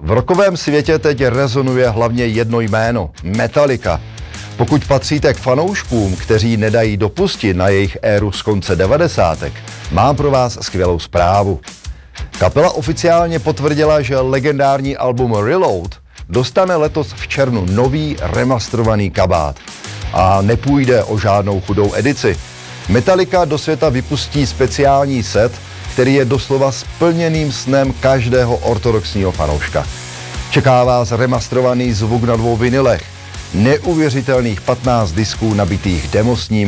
V rockovém světě teď rezonuje hlavně jedno jméno – Metallica. Pokud patříte k fanouškům, kteří nedají dopustit na jejich éru z konce 90. mám pro vás skvělou zprávu. Kapela oficiálně potvrdila, že legendární album Reload dostane letos v červnu nový remasterovaný kabát. A nepůjde o žádnou chudou edici. Metallica do světa vypustí speciální set, který je doslova splněným snem každého ortodoxního fanouška. Čeká vás remasterovaný zvuk na 2 vinylech, neuvěřitelných 15 disků nabitých demosnímky,